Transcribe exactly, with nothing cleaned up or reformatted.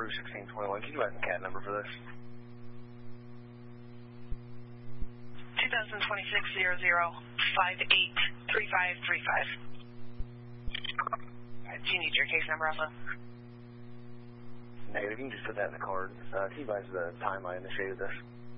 Peru sixteen twenty-one. Can you write the C A T number for this? twenty twenty-six zero zero five eight three five three five. Do you need your case number also? Negative. You can just put that in the card. Uh, can you advise the time I initiated this?